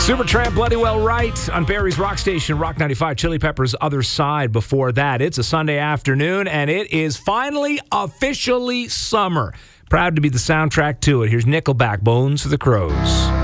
Supertramp, Bloody Well Right on Barry's Rock Station, Rock 95, Chili Peppers' Other Side. Before that, it's a Sunday afternoon, and it is finally officially summer. Proud to be the soundtrack to it. Here's Nickelback, Bones for the Crows.